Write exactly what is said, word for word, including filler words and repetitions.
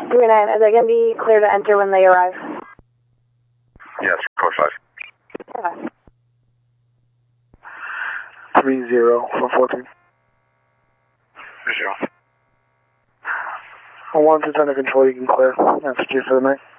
three nine, are they going to be clear to enter when they arrive? Yes, code five. Okay. three zero for fourteen. Zero. I want to turn the control, you can clear. That's G for the night.